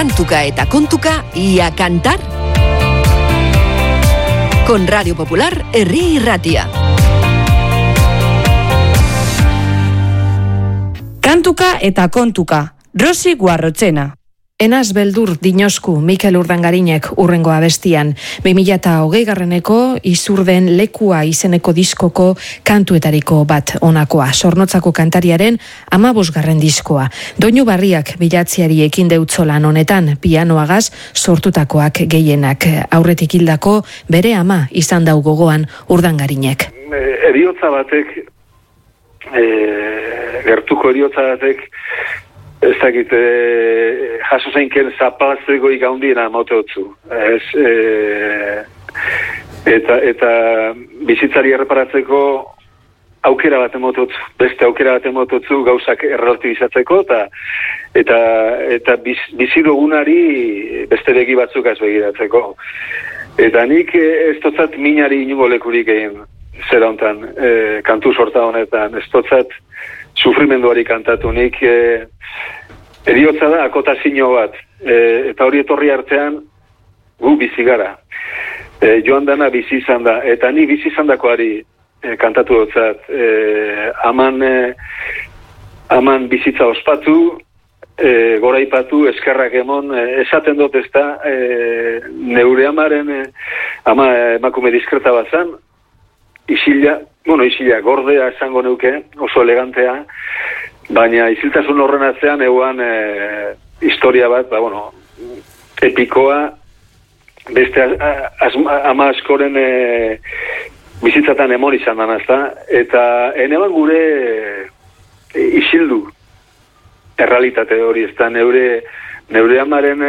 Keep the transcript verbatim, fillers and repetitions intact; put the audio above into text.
Kantuka eta kontuka y a cantar. Con Radio Popular, Herri Irratia. Kantuka eta kontuka, Rosi Guarrochena. Enaz beldur dinosku Mikel Urdangarinek urrengo abestian, bi mila hogei garreneko izurden lekua izeneko diskoko kantuetariko bat onakoa, Zornotzako kantariaren amabosgarren diskoa. Doinu Barriak bilatziari ekin deutzolan honetan, pianoagaz sortutakoak gehienak, aurretik hildako bere ama izan dau gogoan Urdangarinek. Eriotza batek, e, gertuko eriotza batek, ez dakit, e, jaso zeinken zapalazteko ikaundina moteotzu. Ez, e, eta, eta bizitzari erreparatzeko aukera bat emototzu, beste aukera bat emototzu gauzak errelatibizatzeko, eta eta, eta biz, bizidugunari beste begi batzuk az begiratzeko. Eta nik ez totzat minari inungo lekurik egin zera hontan, e, kantu sorta honetan, ez totzat sufrimenduari kantatu, nik e, eriotza da akotazio bat, e, eta hori etorri artean gu bizi gara. E, joan dana bizi izan da, eta ni bizi izan dakoari e, kantatu dutzat, e, aman, e, aman bizitza ospatu, e, goraipatu, eskerrak emon, e, esaten dut ez da, e, neure amaren e, ama emakume diskreta bazan, isila, bueno, isila, gordea esango neuke, oso elegantea, baina isiltasun horren atzean eguan e, historia bat, ba, bueno, epikoa, beste az, ama askoren e, bizitzatan emon izan danazta, eta eneban gure e, isildu errealitate hori, ez da neure, neure amaren